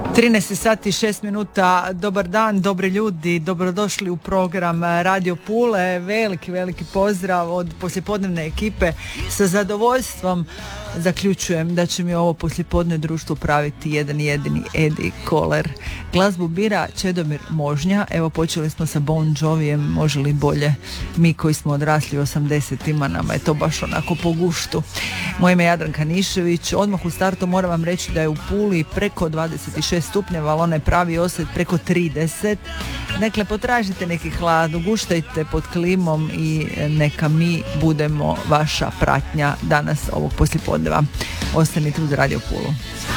13 sati i 6 minuta, dobar dan, dobri ljudi, dobrodošli u program Radio Pule, veliki pozdrav od poslijepodnevne ekipe. Sa zadovoljstvom zaključujem da će mi ovo poslijepodne društvo praviti jedan jedini Eddie Koller. Glazbu bira Čedomir Možnja, evo počeli smo sa Bon Jovijem, može li bolje, mi koji smo odrasli u 80-ima, nama je to baš onako po guštu. Moje ime je Jadranka Nišević, odmah u startu moram vam reći da je u Puli preko 26 stupnjeva, ali onaj pravi osjet preko 30. Dakle, potražite neki hlad, uguštajte pod klimom i neka mi budemo vaša pratnja danas ovog poslijepodneva. Ostanite uz Radio Pulu.